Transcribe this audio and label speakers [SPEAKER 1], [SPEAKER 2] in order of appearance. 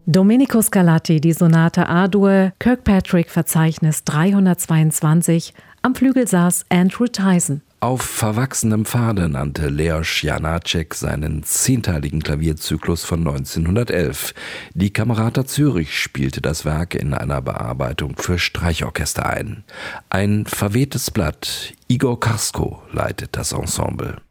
[SPEAKER 1] Domenico Scarlatti, die Sonate A-Dur, Kirkpatrick-Verzeichnis 322. Am Flügel saß Andrew Tyson.
[SPEAKER 2] Auf verwachsenem Pfade nannte Leos Janáček seinen 10-teiligen Klavierzyklus von 1911. Die Camerata Zürich spielte das Werk in einer Bearbeitung für Streichorchester ein. Ein verwehtes Blatt, Igor Karsko, leitet das Ensemble.